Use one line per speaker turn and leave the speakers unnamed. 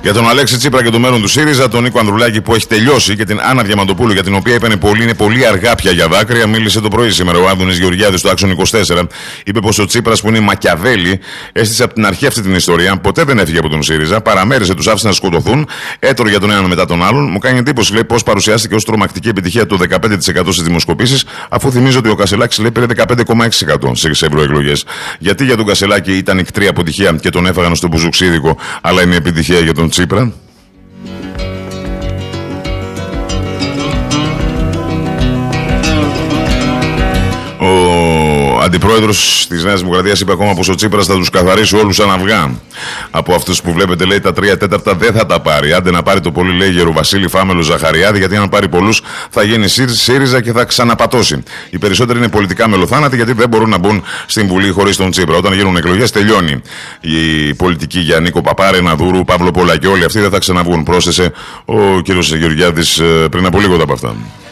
Για τον Αλέξη Τσίπρα και το μέλλον του ΣΥΡΙΖΑ, τον Νίκο Ανδρουλάκη που έχει τελειώσει και την Άννα Διαμαντοπούλου για την οποία είπανε πολύ, είναι πολύ αργά πια για δάκρυα. Μίλησε το πρωί σήμερα ο Άδωνης Γεωργιάδης στο Άξον 24. Είπε πως ο Τσίπρας που είναι Μακιαβέλη έστησε από την αρχή αυτή την ιστορία. Ποτέ δεν έφυγε από τον ΣΥΡΙΖΑ. Παραμέρισε, τους άφησε να σκοτωθούν. Έτρωγε για τον έναν μετά τον άλλον. Μου κάνει εντύπωση, λέει, πως παρουσιάστηκε ως τρομακτική επιτυχία το 15% στις δημοσκοπήσεις, αφού θυμίζω ότι ο Κασελάκης λέει πήρε 15,6% στις ευρωεκλογές. Γιατί για τον Κασελάκη ήταν νυχτρή αποτυχία και τον έφαγαν στο μπουζουξίδικο, αλλά είναι επιτυχία για τον Τσίπρα? Ο αντιπρόεδρος της Νέας Δημοκρατίας είπε ακόμα πως ο Τσίπρας θα τους καθαρίσει όλους σαν αυγά. Από αυτούς που βλέπετε, λέει, τα 3/4 δεν θα τα πάρει. Άντε να πάρει το πολύ, λέει, Γεροβασίλη, Φάμελο, Ζαχαριάδη, γιατί αν πάρει πολλούς θα γίνει ΣΥΡΙΖΑ και θα ξαναπατώσει. Οι περισσότεροι είναι πολιτικά μελοθάνατοι, γιατί δεν μπορούν να μπουν στην Βουλή χωρίς τον Τσίπρα. Όταν γίνουν εκλογές, τελειώνει η πολιτική για Νίκο Παπά, Ρεναδούρου, Παύλο Πολάκη. Όλοι αυτοί δεν θα ξαναβγούν. Πρόσθεσε ο κ. Γεωργιάδης πριν από λίγο από αυτά.